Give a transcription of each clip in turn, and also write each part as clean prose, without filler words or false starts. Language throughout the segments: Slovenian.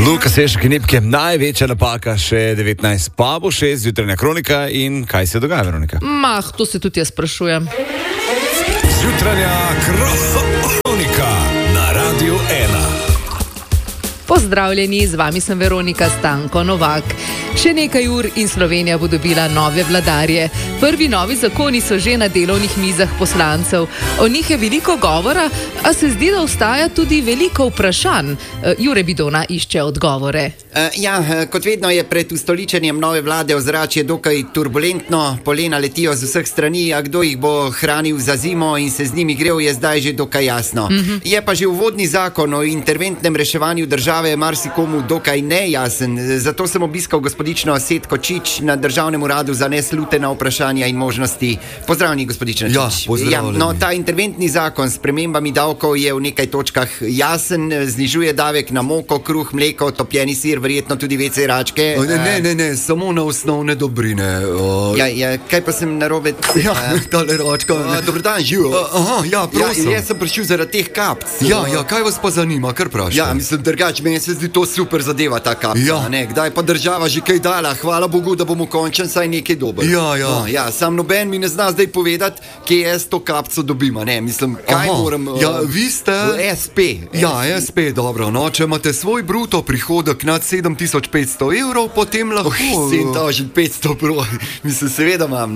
Luka Sešek in Ipke, največja napaka, še 19, pa bo 6, jutranja kronika. In kaj se dogaja, Veronika? To se tudi jaz sprašujem. Jutranja kronika na Radiu 1. Pozdravljeni, z vami sem Veronika Stanko Novak. Še nekaj ur in Slovenija bo dobila nove vladarje. Prvi novi zakoni so že na delovnih mizah poslancev. O njih je veliko govora, a se zdi, da ostaja tudi veliko vprašanj. Jure Bidona išče odgovore. Kot vedno je pred ustoličenjem nove vlade ozračje dokaj turbulentno. Polena letijo z vseh strani, a kdo jih bo hranil za zimo in se z njimi grel, je zdaj že dokaj jasno. Je pa že uvodni zakon o interventnem reševanju države marsikomu dokaj nejasen. Zato sem obiskal gospodično Setko Čič na Državnem uradu za neslutena vprašanja in možnosti. Pozdravljeni, gospodična Čič. Pozdravljeni. Ta interventni zakon s spremembami davkov je v nekaj točkah jasen, znižuje davek na moko, kruh, mleko, topljeni sir, verjetno tudi WC račke. Ne, samo na osnovne dobrine. Kaj pa sem narobe? Tale račka. Dober dan, živo. Prosim. Jaz sem prišel zaradi teh kapc. Kaj vas pa zanima, kar vprašam? Mislim, meni se zdi to super zadeva, ta kapca. Kdaj pa država že kaj dala? Hvala Bogu, da bomo končen saj nekaj dober. Sam noben mi ne zna zdaj povedati, kje jaz to kapco dobim. Mislim, kaj moram... vi ste... SP. SP, dobro. Če imate svoj bruto prihodek nad 7500 evrov, potem lahko... 7500 evrov. Mislim, seveda imam,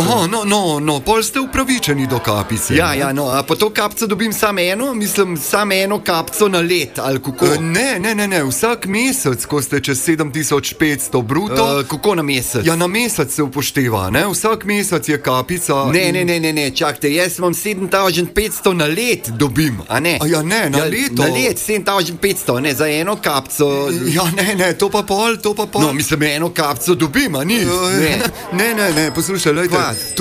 pol ste upravičeni do kapice. A po to kapco dobim samo eno? Mislim, samo eno kapco na let, ali kako? Ne, vsak mesec, ko ste čez 7500 bruto... Kako na mesec? Na mesec se upošteva, ne? Vsak mesec je kapica... Ne, čakajte, jaz imam 7500 na let dobim, a ne? Na leto? Na let 7500, ne, za eno kapco... Ne, to pa pol... No, mislim, eno kapco dobim, a ni? Ne, poslušaj, lejte.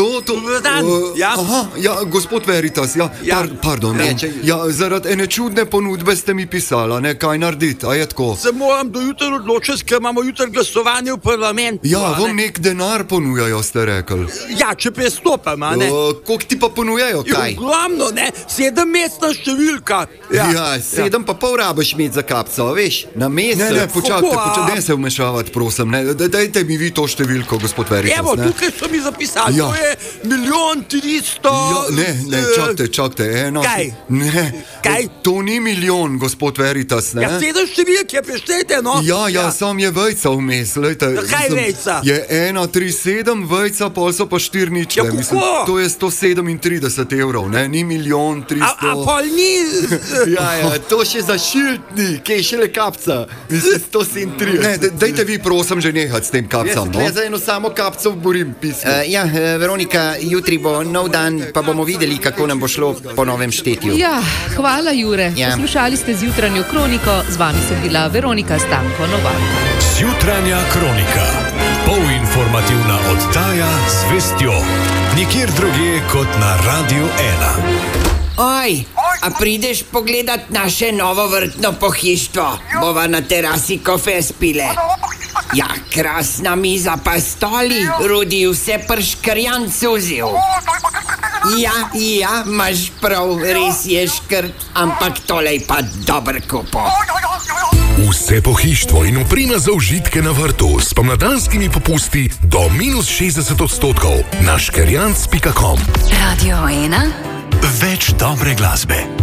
Gospod Veritas, pardon. Zaradi ene čudne ponudbe ste mi pisala, ne, kaj narediti, a je tako? Se moram do jutra odločiti, ker imamo jutra glasovanje v parlamentu. Vam nek denar ponujajo, ste rekli. Če prestopam, a ne? Koliko ti pa ponujajo, kaj? Ogromno, ne? 7-mestna številka. 7 pa pol rabiš imeti za kapco, veš? Na mesec. Ne, počakajte, ne se vmešavati, prosim, ne. Dajte mi vi to številko, gospod Veritas, ne? Evo, tukaj so mi zapisali, to je 1.300.000... Ne, čakajte, eno... Kaj? Ne. Kaj? To ni milijon, gospod Veritas, ne? 7 številke, preštejte, no? Sam je vejca vmes, lejte. Kaj vejca? Je 137 vejca, pol so pa 4 ničle. Mislim, to je 137 evrov, ne? Ni 1.300.000... A pol ni... To še za šiltni, kaj šele kapca. Mislim, 137. Ne, dajte vi, prosim, že nehati s tem kapcam, no? Jaz za eno samo kapco borim pismo. Veronika, jutri bo nov dan, pa bomo videli, kako nam bo šlo po novem štetju. Hvala, Jure. Poslušali ste zjutranjo kroniko, z vami sem bila Veronika Stanko Novak. Zjutranja kronika. Polinformativna oddaja z vestjo. Nikjer drugje kot na Radiu 1. A prideš pogledat naše novo vrtno pohištvo? Bova na terasi kafe spile. Krasna miza pa stoli, Rudi vse prškrjan cuzil. Imaš prav, res je škrt, ampak tolej pa dober kupo. Vse pohištvo in oprema za užitke na vrtu s pomladanskimi popusti do -60% na škerjanc.com. Radio 1. Več dobre glasbe.